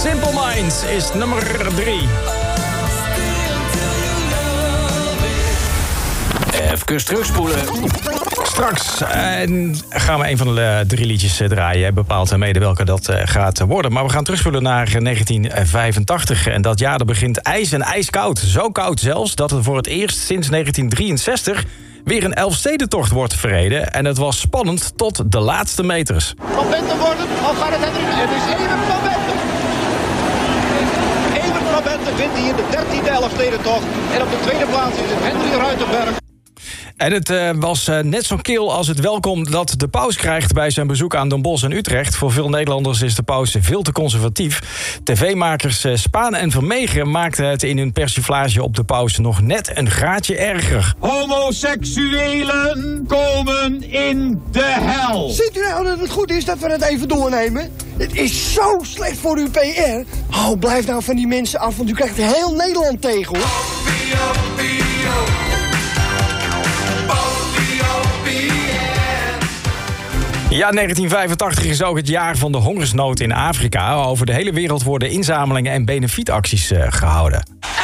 Simple Minds is nummer 3. Even terugspoelen. Straks gaan we een van de 3 liedjes draaien. Bepaalt mede welke dat gaat worden. Maar we gaan terugspoelen naar 1985. En dat jaar begint ijs en ijskoud. Zo koud zelfs dat er voor het eerst sinds 1963... weer een Elfstedentocht wordt verreden. En het was spannend tot de laatste meters. Van Bente worden, of gaat het Hendrik? Het is Evert van Bente. Evert van Bente wint hier de 13e Elfstedentocht. En op de tweede plaats is het Henry Ruitenberg. En het was net zo kil als het welkom dat de paus krijgt... bij zijn bezoek aan Den Bosch en Utrecht. Voor veel Nederlanders is de paus veel te conservatief. TV-makers Spaan en Vermegen maakten het in hun persiflage op de paus... nog net een graadje erger. Homoseksuelen komen in de hel. Ziet u nou dat het goed is dat we het even doornemen? Het is zo slecht voor uw PR. Oh, blijf nou van die mensen af, want u krijgt heel Nederland tegen, hoor. Ja, 1985 is ook het jaar van de hongersnood in Afrika. Over de hele wereld worden inzamelingen en benefietacties gehouden.